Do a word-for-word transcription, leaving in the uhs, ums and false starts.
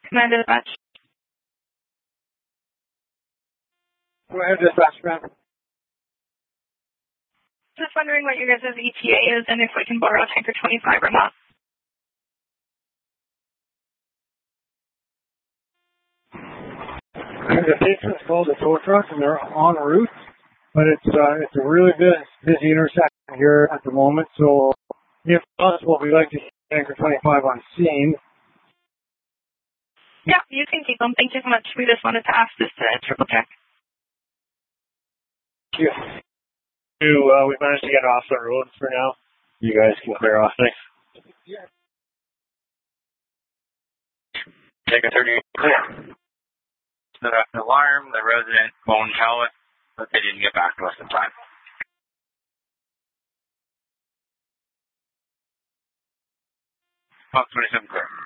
Command dispatch. Go ahead, dispatch, man. Just wondering what your guys' E T A is and if we can borrow tanker twenty-five or not. The station's called the tow truck, and they're en route, but it's uh, it's a really busy, busy intersection here at the moment. So, if possible, we'd like to see tanker twenty-five on scene. Yeah, you can keep them. Thank you so much. We just wanted to ask this to triple check. Thank you. Uh, we managed to get off the road for now. You guys can clear off. Thanks. Yeah. Take a thirty. Clear. The alarm, the resident phone tell us, but they didn't get back to us in time. Fox twenty-seven clear.